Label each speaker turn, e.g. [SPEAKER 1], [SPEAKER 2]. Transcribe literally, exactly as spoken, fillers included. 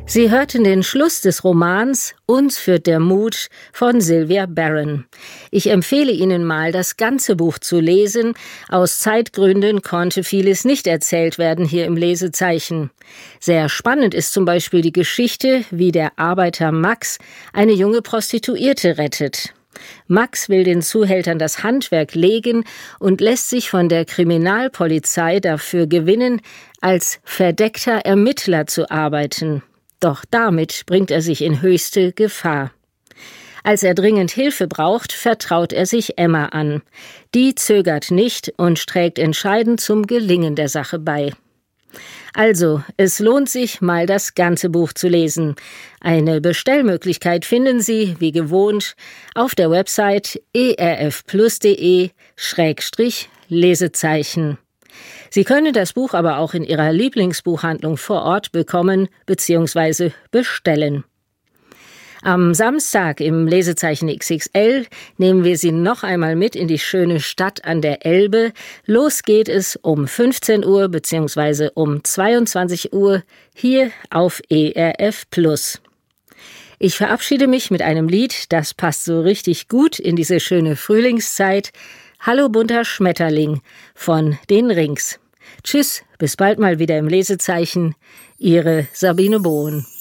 [SPEAKER 1] Sie hörten den Schluss des Romans »Uns führt der Mut« von Sylvia Barron. Ich empfehle Ihnen mal, das ganze Buch zu lesen. Aus Zeitgründen konnte vieles nicht erzählt werden hier im Lesezeichen. Sehr spannend ist zum Beispiel die Geschichte, wie der Arbeiter Max eine junge Prostituierte rettet. Max will den Zuhältern das Handwerk legen und lässt sich von der Kriminalpolizei dafür gewinnen, als verdeckter Ermittler zu arbeiten. Doch damit bringt er sich in höchste Gefahr. Als er dringend Hilfe braucht, vertraut er sich Emma an. Die zögert nicht und trägt entscheidend zum Gelingen der Sache bei. Also, es lohnt sich, mal das ganze Buch zu lesen. Eine Bestellmöglichkeit finden Sie, wie gewohnt, auf der Website e r f plus punkt d e Schrägstrich Lesezeichen. Sie können das Buch aber auch in Ihrer Lieblingsbuchhandlung vor Ort bekommen bzw. bestellen. Am Samstag im Lesezeichen X X L nehmen wir Sie noch einmal mit in die schöne Stadt an der Elbe. Los geht es um fünfzehn Uhr bzw. um zweiundzwanzig Uhr hier auf E R F Plus. Ich verabschiede mich mit einem Lied, das passt so richtig gut in diese schöne Frühlingszeit. Hallo bunter Schmetterling von den Rings. Tschüss, bis bald mal wieder im Lesezeichen. Ihre Sabine Bohn.